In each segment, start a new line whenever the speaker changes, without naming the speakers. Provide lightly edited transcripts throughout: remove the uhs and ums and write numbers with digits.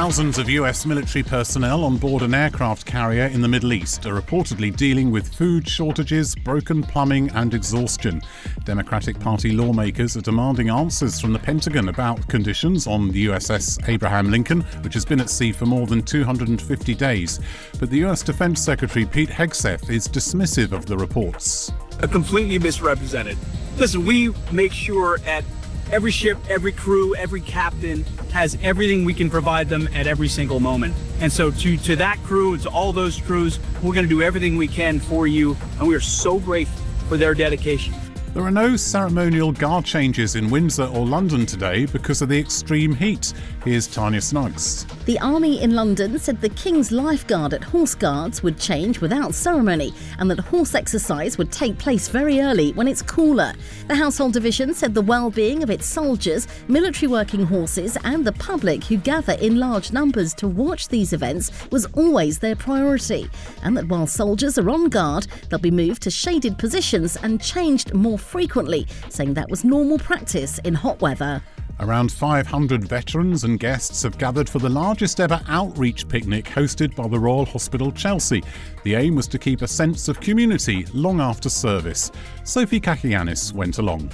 Thousands of US military personnel on board an aircraft carrier in the Middle East are reportedly dealing with food shortages, broken plumbing and exhaustion. Democratic Party lawmakers are demanding answers from the Pentagon about conditions on the USS Abraham Lincoln, which has been at sea for more than 250 days. But the US Defense Secretary Pete Hegseth is dismissive of the reports.
Completely misrepresented. Listen, we make sure at every ship, every crew, every captain has everything we can provide them at every single moment. And so to that crew, to all those crews, we're going to do everything we can for you. And we are so grateful for their dedication.
There are no ceremonial guard changes in Windsor or London today because of the extreme heat. Here's Tanya Snuggs.
The Army in London said the King's Lifeguard at Horse Guards would change without ceremony and that horse exercise would take place very early when it's cooler. The Household Division said the well-being of its soldiers, military working horses and the public who gather in large numbers to watch these events was always their priority, and that while soldiers are on guard, they'll be moved to shaded positions and changed more frequently, saying that was normal practice in hot weather.
Around 500 veterans and guests have gathered for the largest ever outreach picnic hosted by the Royal Hospital Chelsea. The aim was to keep a sense of community long after service. Sophie Kakianis went along.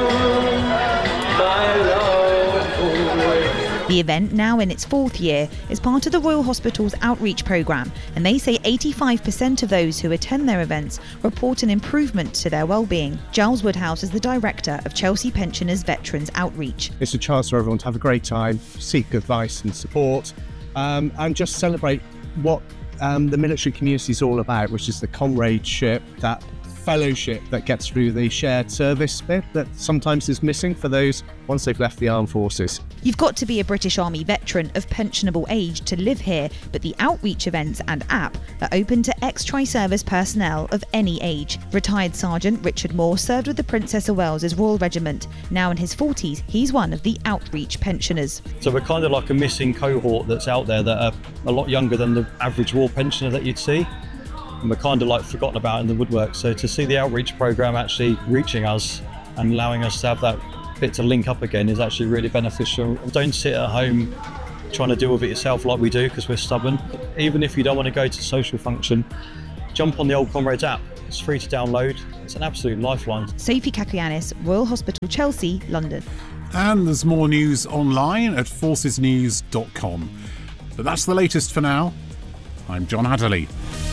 The event, now in its fourth year, is part of the Royal Hospital's outreach programme, and they say 85% of those who attend their events report an improvement to their well-being. Giles Woodhouse is the director of Chelsea Pensioners Veterans Outreach.
It's a chance for everyone to have a great time, seek advice and support, and just celebrate what the military community is all about, which is the comradeship, that fellowship that gets through the shared service bit that sometimes is missing for those once they've left the armed forces.
You've got to be a British Army veteran of pensionable age to live here, but the outreach events and app are open to ex-tri-service personnel of any age. Retired Sergeant Richard Moore served with the Princess of Wales's Royal Regiment. Now in his 40s, he's one of the outreach pensioners.
So we're kind of like a missing cohort that's out there that are a lot younger than the average war pensioner that you'd see. And we're kind of like forgotten about in the woodwork. So to see the outreach programme actually reaching us and allowing us to have that bit to link up again is actually really beneficial. Don't sit at home trying to deal with it yourself like we do because we're stubborn. Even if you don't want to go to social function, jump on the Old Comrades app. It's free to download. It's an absolute lifeline.
Sophie Kakianis, Royal Hospital Chelsea, London.
And there's more news online at forcesnews.com. But that's the latest for now. I'm John Adderley.